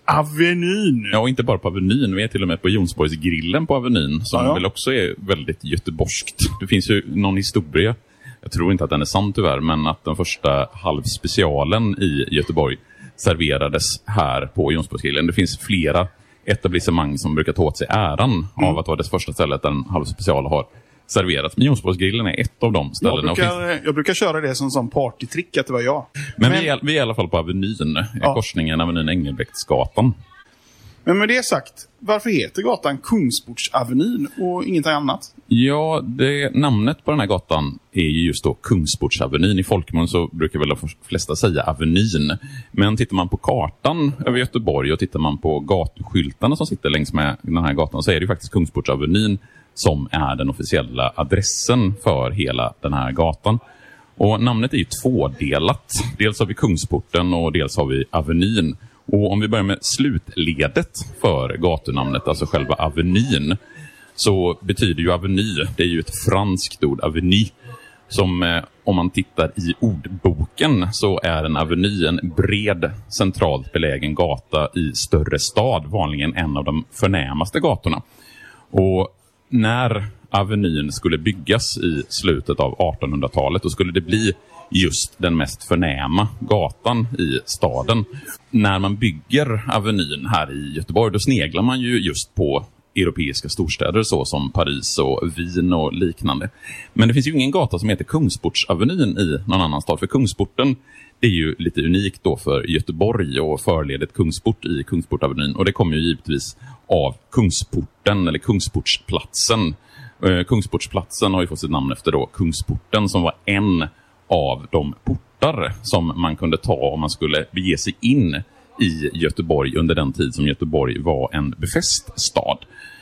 Avenyn. Ja, och inte bara på Avenyn. Vi är till och med på Jonsborgsgrillen på Avenyn. Som väl också är väldigt göteborgskt. Det finns ju någon historia. Jag tror inte att den är sann tyvärr. Men att den första halvspecialen i Göteborg serverades här på Jonsborgsgrillen. Det finns flera etablissemang som brukar ta åt sig äran av att vara det första stället där en halvspecial har serverat. Men Jonsborgsgrillen är ett av de ställena. Jag brukar köra det som sån partytrick att det var jag. Men vi är i alla fall på Avenyn. Korsningen Avenyn Engelbrektsgatan. Men med det sagt, varför heter gatan Kungsportsavenyn och ingenting annat? Ja, namnet på den här gatan är ju just då Kungsportsavenyn. I folkmun så brukar väl de flesta säga Avenyn. Men tittar man på kartan över Göteborg och tittar man på gatuskyltarna som sitter längs med den här gatan så är det ju faktiskt Kungsportsavenyn som är den officiella adressen för hela den här gatan. Och namnet är ju tvådelat. Dels har vi Kungsporten och dels har vi Avenyn. Och om vi börjar med slutledet för gatunamnet, alltså själva Avenyn, så betyder ju aveny, det är ju ett franskt ord, aveny, som om man tittar i ordboken så är en aveny en bred, centralt belägen gata i större stad, vanligen en av de förnämaste gatorna. Och när Avenyn skulle byggas i slutet av 1800-talet, då skulle det bli just den mest förnäma gatan i staden. När man bygger Avenyn här i Göteborg, då sneglar man ju just på europeiska storstäder så som Paris och Wien och liknande. Men det finns ju ingen gata som heter Kungsportsavenyn i någon annan stad. För Kungsporten är ju lite unikt då för Göteborg och förledet Kungsport i Kungsportavenyn. Och det kommer ju givetvis av Kungsporten eller Kungsportsplatsen. Kungsportsplatsen har ju fått sitt namn efter då Kungsporten som var en av de portar som man kunde ta om man skulle bege sig in i Göteborg under den tid som Göteborg var en befäst stad.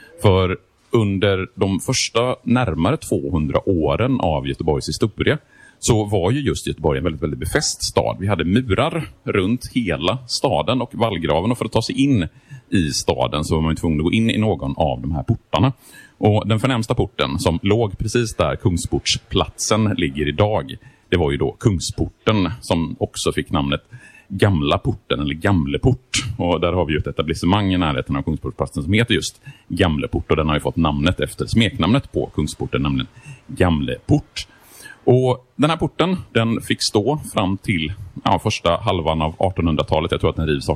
För under de första närmare 200 åren av Göteborgs historia så var ju just Göteborg en väldigt, väldigt befäst stad. Vi hade murar runt hela staden och vallgraven, och för att ta sig in i staden så var man tvungen att gå in i någon av de här portarna. Och den förnämsta porten som låg precis där Kungsportsplatsen ligger idag, det var ju då Kungsporten som också fick namnet Gamla porten eller Gamleport. Och där har vi ju ett etablissemang i närheten av Kungsportsplatsen som heter just Gamleport, och den har ju fått namnet efter smeknamnet på Kungsporten, nämligen Gamleport. Och den här porten, den fick stå fram till första halvan av 1800-talet. Jag tror att den rivs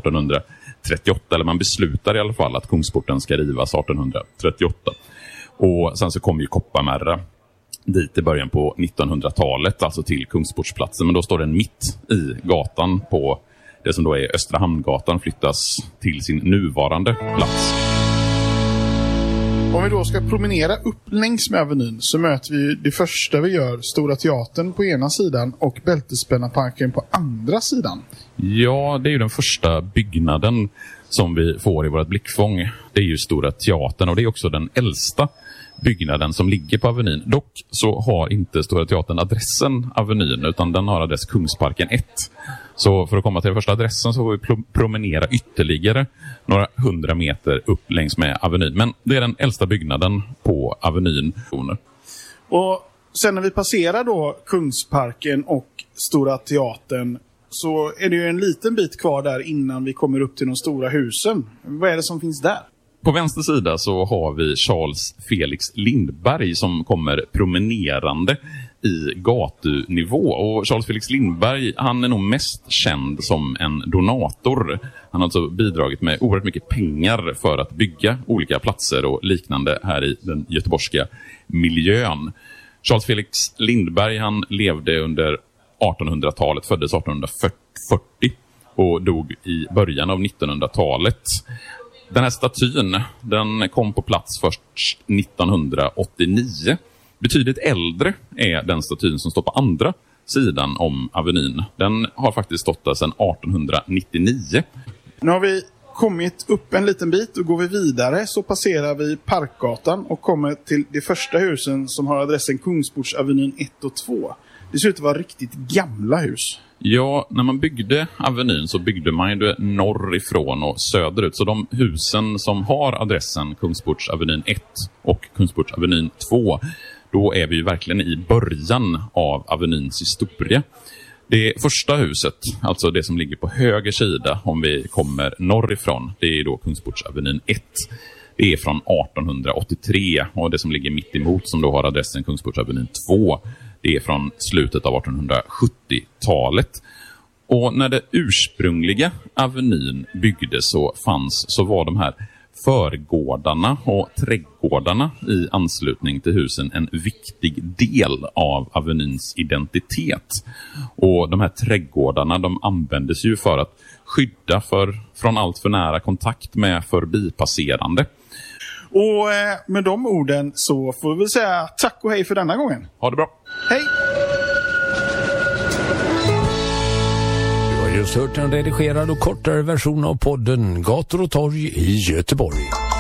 1838, eller man beslutar i alla fall att Kungsporten ska rivas 1838. Och sen så kom ju Kopparmärra dit i början på 1900-talet, alltså till Kungsportsplatsen. Men då står den mitt i gatan på det som då är Östra Hamngatan, flyttas till sin nuvarande plats. Om vi då ska promenera upp längs med Avenyn så möter vi det första vi gör, Stora Teatern på ena sidan och Bältespännarparken på andra sidan. Ja, det är ju den första byggnaden som vi får i vårt blickfång. Det är ju Stora Teatern, och det är också den äldsta byggnaden som ligger på Avenyn. Dock så har inte Stora Teatern adressen Avenyn, utan den har adress Kungsparken 1. Så för att komma till den första adressen så får vi promenera ytterligare några 100 meter upp längs med Avenyn. Men det är den äldsta byggnaden på Avenyn. Och sen när vi passerar då Kungsparken och Stora Teatern så är det ju en liten bit kvar där innan vi kommer upp till de stora husen. Vad är det som finns där? På vänster sida så har vi Charles Felix Lindberg som kommer promenerande i gatunivå. Och Charles Felix Lindberg, han är nog mest känd som en donator. Han har alltså bidragit med oerhört mycket pengar för att bygga olika platser och liknande här i den göteborgska miljön. Charles Felix Lindberg, han levde under 1800-talet, föddes 1840 och dog i början av 1900-talet. Den här statyn, den kom på plats först 1989. Betydligt äldre är den statyn som står på andra sidan om Avenyn. Den har faktiskt stått där sedan 1899. Nu har vi kommit upp en liten bit och går vi vidare så passerar vi Parkgatan och kommer till de första husen som har adressen Kungsportsavenyn 1 och 2. Det ser ut att vara riktigt gamla hus. Ja, när man byggde Avenyn så byggde man ju det norrifrån och söderut. Så de husen som har adressen Kungsportsavenyn 1 och Kungsportsavenyn 2, då är vi ju verkligen i början av Avenyns historia. Det första huset, alltså det som ligger på höger sida om vi kommer norrifrån, det är då Kungsportsavenyn 1. Det är från 1883 och det som ligger mitt emot som då har adressen Kungsportsavenyn 2, det är från slutet av 1870-talet. Och när det ursprungliga avenyn byggdes så var de här förgårdarna och trädgårdarna i anslutning till husen en viktig del av avenyns identitet. Och de här trädgårdarna, de användes ju för att skydda från allt för nära kontakt med förbipasserande. Och med de orden så får vi säga tack och hej för denna gången. Ha det bra. Hej! Du har just hört en redigerad och kortare version av podden Gator och torg i Göteborg.